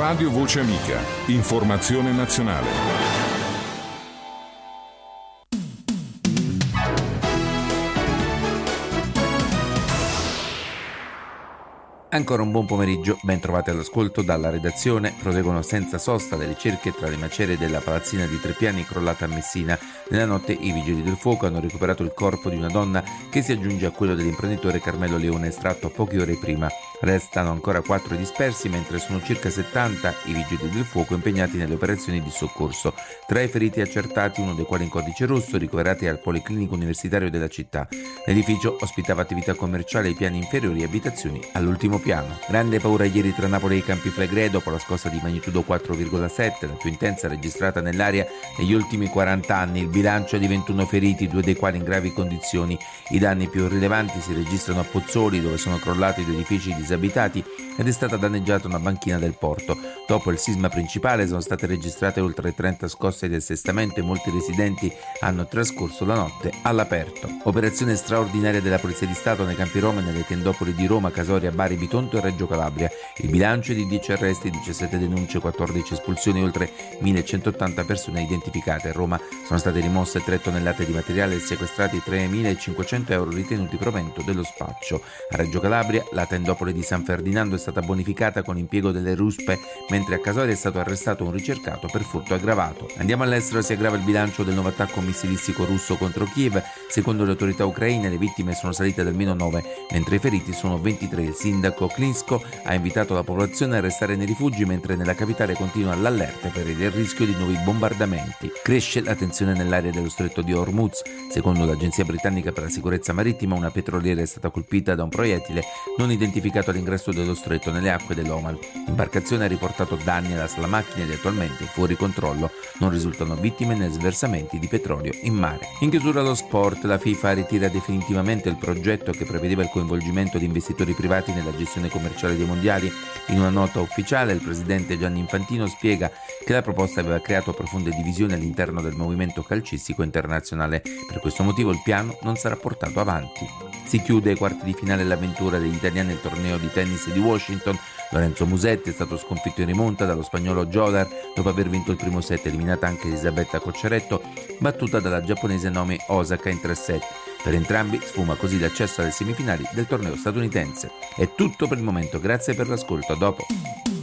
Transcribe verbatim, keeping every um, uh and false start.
Radio Voce Amica. Informazione nazionale. Ancora un buon pomeriggio, ben trovati all'ascolto dalla redazione. Proseguono senza sosta le ricerche tra le macerie della palazzina di tre piani crollata a Messina. Nella notte i vigili del fuoco hanno recuperato il corpo di una donna che si aggiunge a quello dell'imprenditore Carmelo Leone, estratto poche ore prima. Restano ancora quattro dispersi, mentre sono circa settanta i vigili del fuoco impegnati nelle operazioni di soccorso. Tra i feriti accertati, uno dei quali in codice rosso, ricoverati al Policlinico Universitario della città. L'edificio ospitava attività commerciali ai piani inferiori e abitazioni all'ultimo piano. Grande paura ieri tra Napoli e i Campi Flegrei dopo la scossa di magnitudo quattro virgola sette, la più intensa registrata nell'area negli ultimi quaranta anni. Il bilancio è di ventuno feriti, due dei quali in gravi condizioni. I danni più rilevanti si registrano a Pozzuoli, dove sono crollati due edifici disabitati ed è stata danneggiata una banchina del porto. Dopo il sisma principale sono state registrate oltre trenta scosse di assestamento e molti residenti hanno trascorso la notte all'aperto. Operazione straordinaria della Polizia di Stato nei Campi Rom e nelle tendopoli di Roma, Casoria, Bari, Bitonto e Reggio Calabria. Il bilancio è di dieci arresti, diciassette denunce, quattordici espulsioni e oltre millecentottanta persone identificate. A Roma sono state rimosse tre tonnellate di materiale e sequestrati tremilacinquecento euro ritenuti provento dello spaccio. A Reggio Calabria la tendopoli di San Ferdinando è stata bonificata con impiego delle ruspe, mentre a Casoria è stato arrestato un ricercato per furto aggravato. Andiamo all'estero, si aggrava il bilancio del nuovo attacco missilistico russo contro Kiev. Secondo le autorità ucraine le vittime sono salite ad almeno nove, mentre i feriti sono ventitré. Il sindaco Klinsko ha invitato la popolazione a restare nei rifugi, mentre nella capitale continua l'allerta per il rischio di nuovi bombardamenti. Cresce la tensione nell'area dello stretto di Hormuz. Secondo l'agenzia britannica per la sicurezza marittima, una petroliera è stata colpita da un proiettile non identificato all'ingresso dello stretto nelle acque dell'Oman. L'imbarcazione ha riportato danni alla sala macchine ed è attualmente fuori controllo. Non risultano vittime né sversamenti di petrolio in mare. In chiusura allo sport, la FIFA ritira definitivamente il progetto che prevedeva il coinvolgimento di investitori privati nella gestione commerciale dei mondiali. In una nota ufficiale, il presidente Gianni Infantino spiega che la proposta aveva creato profonde divisioni all'interno del movimento calcistico internazionale. Per questo motivo il piano non sarà portato avanti. Si chiude ai quarti di finale l'avventura degli italiani al torneo di tennis di Washington. Lorenzo Musetti è stato sconfitto in rimonta dallo spagnolo Jodar dopo aver vinto il primo set, eliminata anche Elisabetta Cocciaretto, battuta dalla giapponese Naomi Osaka in tre set. Per entrambi sfuma così l'accesso alle semifinali del torneo statunitense. È tutto per il momento, grazie per l'ascolto, a dopo.